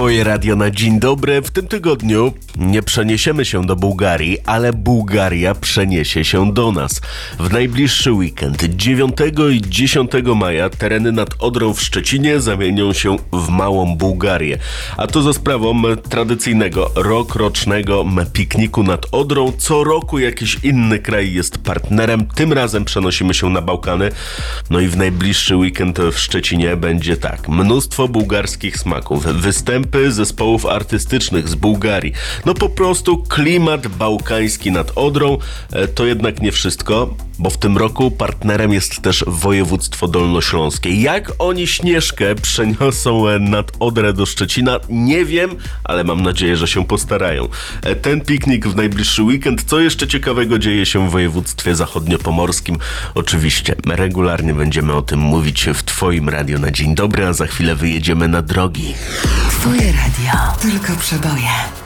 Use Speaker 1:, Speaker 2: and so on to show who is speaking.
Speaker 1: Twoje radio na dzień dobry. W tym tygodniu nie przeniesiemy się do Bułgarii, ale Bułgaria przeniesie się do nas. W najbliższy weekend 9 i 10 maja tereny nad Odrą w Szczecinie zamienią się w Małą Bułgarię. A to za sprawą tradycyjnego rokrocznego pikniku nad Odrą. Co roku jakiś inny kraj jest partnerem. Tym razem przenosimy się na Bałkany. No i w najbliższy weekend w Szczecinie będzie tak. Mnóstwo bułgarskich smaków. Występy zespołów artystycznych z Bułgarii. No po prostu klimat bałkański nad Odrą. To jednak nie wszystko, bo w tym roku partnerem jest też województwo dolnośląskie. Jak oni Śnieżkę przeniosą nad Odrę do Szczecina, nie wiem, ale mam nadzieję, że się postarają. Ten piknik w najbliższy weekend. Co jeszcze ciekawego dzieje się w województwie zachodniopomorskim? Oczywiście regularnie będziemy o tym mówić w Twoim radiu na dzień dobry, a za chwilę wyjedziemy na drogi.
Speaker 2: Twoje radio, tylko przeboje.